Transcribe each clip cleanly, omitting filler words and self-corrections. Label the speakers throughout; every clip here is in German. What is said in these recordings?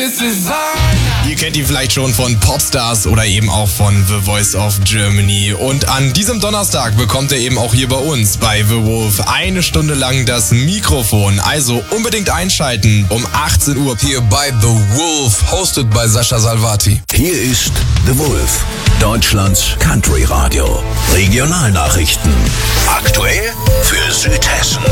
Speaker 1: Ihr kennt ihn vielleicht schon von Popstars oder eben auch von The Voice of Germany. Und an diesem Donnerstag bekommt er eben auch hier bei uns bei The Wolf 1 Stunde lang das Mikrofon. Also unbedingt einschalten um 18 Uhr.
Speaker 2: Hier bei The Wolf, hosted by Sascha Salvati.
Speaker 3: Hier ist The Wolf, Deutschlands Country Radio. Regionalnachrichten. Aktuell für Südhessen.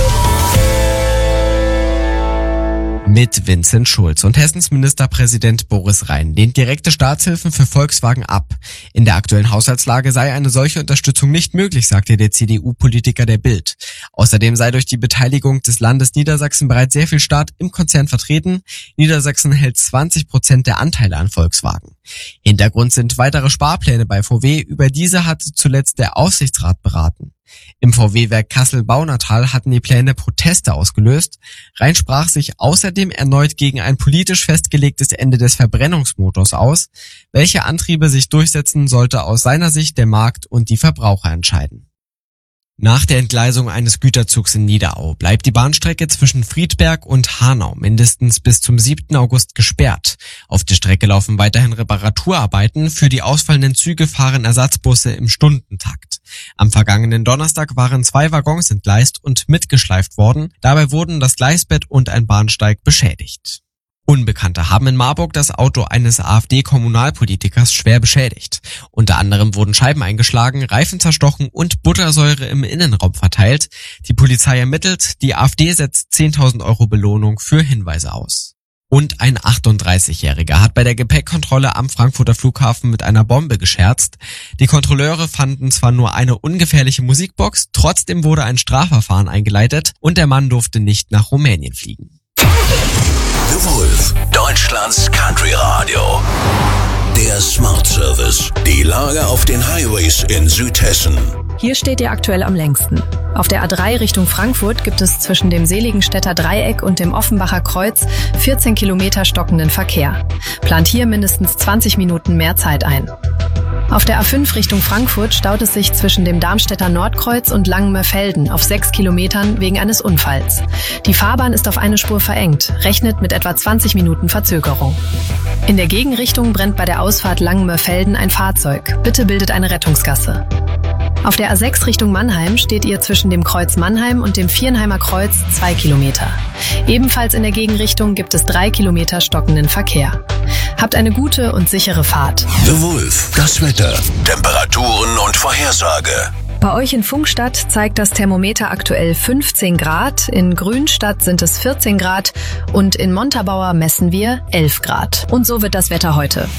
Speaker 4: Mit Vincent Schulz und Hessens Ministerpräsident Boris Rhein lehnt direkte Staatshilfen für Volkswagen ab. In der aktuellen Haushaltslage sei eine solche Unterstützung nicht möglich, sagte der CDU-Politiker der Bild. Außerdem sei durch die Beteiligung des Landes Niedersachsen bereits sehr viel Staat im Konzern vertreten. Niedersachsen hält 20% der Anteile an Volkswagen. Hintergrund sind weitere Sparpläne bei VW. Über diese hatte zuletzt der Aufsichtsrat beraten. Im VW-Werk Kassel-Baunatal hatten die Pläne Proteste ausgelöst. Rhein sprach sich außerdem erneut gegen ein politisch festgelegtes Ende des Verbrennungsmotors aus. Welche Antriebe sich durchsetzen, sollte aus seiner Sicht der Markt und die Verbraucher entscheiden. Nach der Entgleisung eines Güterzugs in Niederau bleibt die Bahnstrecke zwischen Friedberg und Hanau mindestens bis zum 7. August gesperrt. Auf der Strecke laufen weiterhin Reparaturarbeiten. Für die ausfallenden Züge fahren Ersatzbusse im Stundentakt. Am vergangenen Donnerstag waren 2 Waggons entgleist und mitgeschleift worden. Dabei wurden das Gleisbett und ein Bahnsteig beschädigt. Unbekannte haben in Marburg das Auto eines AfD-Kommunalpolitikers schwer beschädigt. Unter anderem wurden Scheiben eingeschlagen, Reifen zerstochen und Buttersäure im Innenraum verteilt. Die Polizei ermittelt, die AfD setzt 10.000 Euro Belohnung für Hinweise aus. Und ein 38-Jähriger hat bei der Gepäckkontrolle am Frankfurter Flughafen mit einer Bombe gescherzt. Die Kontrolleure fanden zwar nur eine ungefährliche Musikbox, trotzdem wurde ein Strafverfahren eingeleitet und der Mann durfte nicht nach Rumänien fliegen.
Speaker 3: The Wolf, Deutschlands Country Radio. Der Smart Service. Die Lage auf den Highways in Südhessen.
Speaker 5: Hier steht ihr aktuell am längsten. Auf der A3 Richtung Frankfurt gibt es zwischen dem Seligenstädter Dreieck und dem Offenbacher Kreuz 14 Kilometer stockenden Verkehr. Plant hier mindestens 20 Minuten mehr Zeit ein. Auf der A5 Richtung Frankfurt staut es sich zwischen dem Darmstädter Nordkreuz und Langenmörfelden auf 6 Kilometern wegen eines Unfalls. Die Fahrbahn ist auf eine Spur verengt, rechnet mit etwa 20 Minuten Verzögerung. In der Gegenrichtung brennt bei der Ausfahrt Langenmörfelden ein Fahrzeug. Bitte bildet eine Rettungsgasse. Auf der A6 Richtung Mannheim steht ihr zwischen dem Kreuz Mannheim und dem Viernheimer Kreuz 2 Kilometer. Ebenfalls in der Gegenrichtung gibt es 3 Kilometer stockenden Verkehr. Habt eine gute und sichere Fahrt.
Speaker 3: The Wolf, das Wetter, Temperaturen und Vorhersage.
Speaker 5: Bei euch in Funkstadt zeigt das Thermometer aktuell 15 Grad, in Grünstadt sind es 14 Grad und in Montabaur messen wir 11 Grad. Und so wird das Wetter heute.